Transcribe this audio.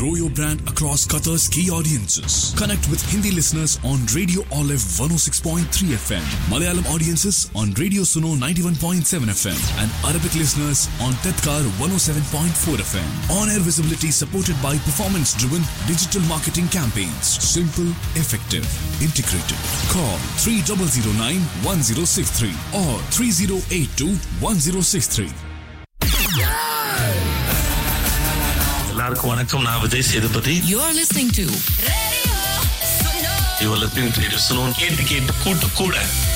Grow your brand across Qatar's key audiences. Connect with Hindi listeners on Radio Olive 106.3 FM, Malayalam audiences on Radio Suno 91.7 FM, and Arabic listeners on Tedkar 107.4 FM. On-air visibility supported by performance-driven digital marketing campaigns. Simple, effective, integrated. Call 3009-1063 or 3082-1063. எல்லாருக்கும் வணக்கம். நான் Vijay Sethupathi. You are listening to You are listening to Radio Suno. கேட்டு கூட்டு கூட